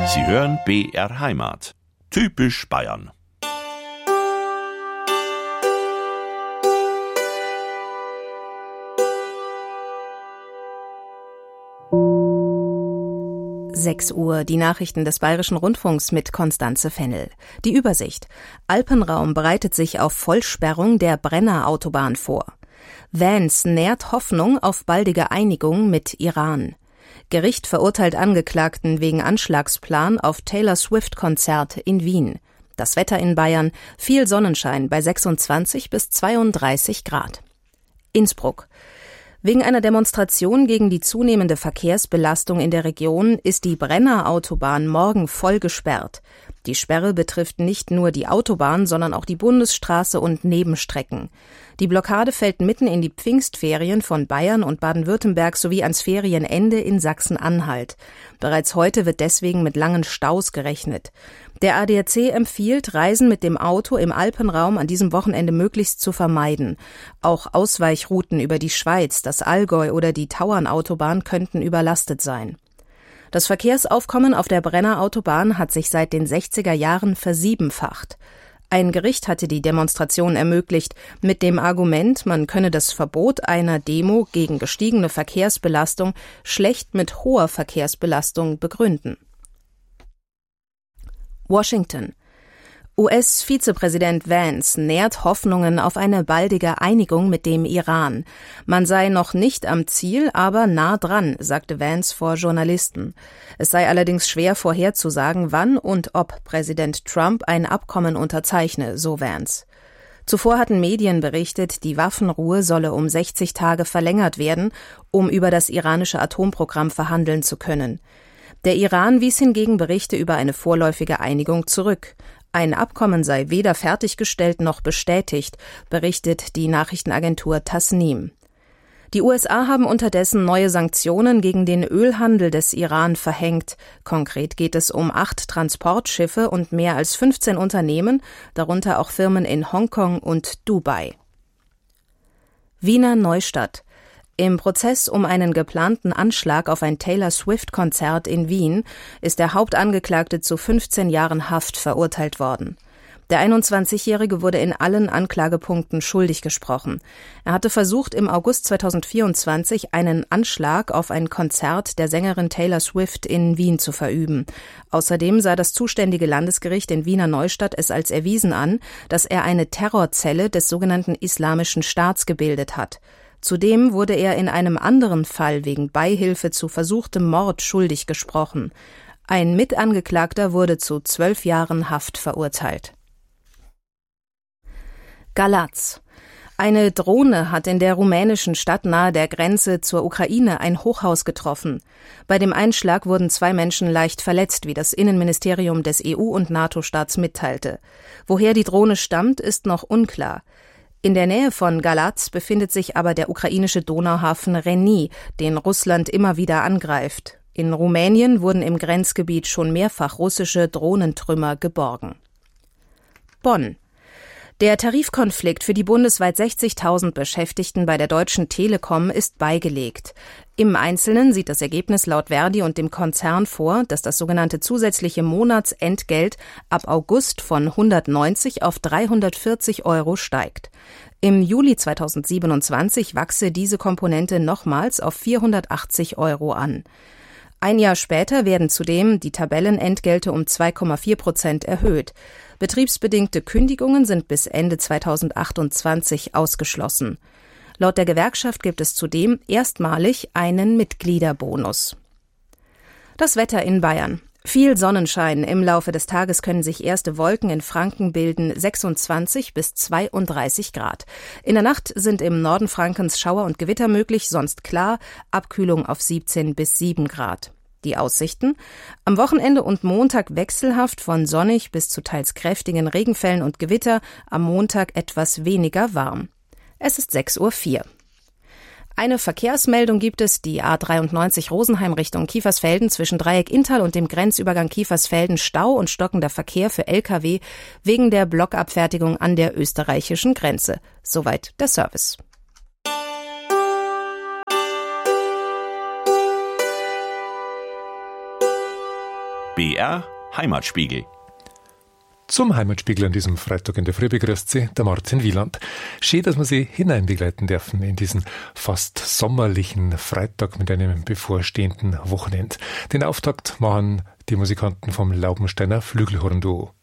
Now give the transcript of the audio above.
Sie hören BR Heimat. Typisch Bayern. Uhr, die Nachrichten des Bayerischen Rundfunks mit Constanze Fennel. Die Übersicht. Alpenraum bereitet sich auf Vollsperrung der Brenner Autobahn vor. Vance nährt Hoffnung auf baldige Einigung mit Iran. Gericht verurteilt Angeklagten wegen Anschlagsplan auf Taylor Swift-Konzert in Wien. Das Wetter in Bayern, viel Sonnenschein bei 26 bis 32 Grad. Innsbruck. Wegen einer Demonstration gegen die zunehmende Verkehrsbelastung in der Region ist die Brenner Autobahn morgen voll gesperrt. Die Sperre betrifft nicht nur die Autobahn, sondern auch die Bundesstraße und Nebenstrecken. Die Blockade fällt mitten in die Pfingstferien von Bayern und Baden-Württemberg sowie ans Ferienende in Sachsen-Anhalt. Bereits heute wird deswegen mit langen Staus gerechnet. Der ADAC empfiehlt, Reisen mit dem Auto im Alpenraum an diesem Wochenende möglichst zu vermeiden. Auch Ausweichrouten über die Schweiz, das Allgäu oder die Tauernautobahn könnten überlastet sein. Das Verkehrsaufkommen auf der Brenner Autobahn hat sich seit den 60er Jahren versiebenfacht. Ein Gericht hatte die Demonstration ermöglicht, mit dem Argument, man könne das Verbot einer Demo gegen gestiegene Verkehrsbelastung schlecht mit hoher Verkehrsbelastung begründen. Washington. US-Vizepräsident Vance nährt Hoffnungen auf eine baldige Einigung mit dem Iran. Man sei noch nicht am Ziel, aber nah dran, sagte Vance vor Journalisten. Es sei allerdings schwer vorherzusagen, wann und ob Präsident Trump ein Abkommen unterzeichne, so Vance. Zuvor hatten Medien berichtet, die Waffenruhe solle um 60 Tage verlängert werden, um über das iranische Atomprogramm verhandeln zu können. Der Iran wies hingegen Berichte über eine vorläufige Einigung zurück. Ein Abkommen sei weder fertiggestellt noch bestätigt, berichtet die Nachrichtenagentur Tasnim. Die USA haben unterdessen neue Sanktionen gegen den Ölhandel des Iran verhängt. Konkret geht es um 8 Transportschiffe und mehr als 15 Unternehmen, darunter auch Firmen in Hongkong und Dubai. Wiener Neustadt. Im Prozess um einen geplanten Anschlag auf ein Taylor Swift-Konzert in Wien ist der Hauptangeklagte zu 15 Jahren Haft verurteilt worden. Der 21-Jährige wurde in allen Anklagepunkten schuldig gesprochen. Er hatte versucht, im August 2024 einen Anschlag auf ein Konzert der Sängerin Taylor Swift in Wien zu verüben. Außerdem sah das zuständige Landesgericht in Wiener Neustadt es als erwiesen an, dass er eine Terrorzelle des sogenannten Islamischen Staats gebildet hat. Zudem wurde er in einem anderen Fall wegen Beihilfe zu versuchtem Mord schuldig gesprochen. Ein Mitangeklagter wurde zu 12 Jahren Haft verurteilt. Galatz. Eine Drohne hat in der rumänischen Stadt nahe der Grenze zur Ukraine ein Hochhaus getroffen. Bei dem Einschlag wurden 2 Menschen leicht verletzt, wie das Innenministerium des EU- und NATO-Staats mitteilte. Woher die Drohne stammt, ist noch unklar. In der Nähe von Galatz befindet sich aber der ukrainische Donauhafen Reni, den Russland immer wieder angreift. In Rumänien wurden im Grenzgebiet schon mehrfach russische Drohnentrümmer geborgen. Bonn. Der Tarifkonflikt für die bundesweit 60.000 Beschäftigten bei der Deutschen Telekom ist beigelegt. Im Einzelnen sieht das Ergebnis laut Verdi und dem Konzern vor, dass das sogenannte zusätzliche Monatsentgelt ab August von 190 auf 340 € steigt. Im Juli 2027 wachse diese Komponente nochmals auf 480 € an. Ein Jahr später werden zudem die Tabellenentgelte um 2,4% erhöht. Betriebsbedingte Kündigungen sind bis Ende 2028 ausgeschlossen. Laut der Gewerkschaft gibt es zudem erstmalig einen Mitgliederbonus. Das Wetter in Bayern. Viel Sonnenschein. Im Laufe des Tages können sich erste Wolken in Franken bilden, 26 bis 32 Grad. In der Nacht sind im Norden Frankens Schauer und Gewitter möglich, sonst klar, Abkühlung auf 17 bis 7 Grad. Die Aussichten? Am Wochenende und Montag wechselhaft von sonnig bis zu teils kräftigen Regenfällen und Gewitter, am Montag etwas weniger warm. Es ist 6:04 Uhr. Eine Verkehrsmeldung gibt es, die A93 Rosenheim Richtung Kiefersfelden zwischen Dreieck Inntal und dem Grenzübergang Kiefersfelden Stau und stockender Verkehr für Lkw wegen der Blockabfertigung an der österreichischen Grenze. Soweit der Service. BR Heimatspiegel. Zum Heimatspiegel an diesem Freitag in der Früh begrüßt Sie der Martin Wieland. Schön, dass wir Sie hineinbegleiten dürfen in diesen fast sommerlichen Freitag mit einem bevorstehenden Wochenende. Den Auftakt machen die Musikanten vom Laubensteiner Flügelhorn-Duo.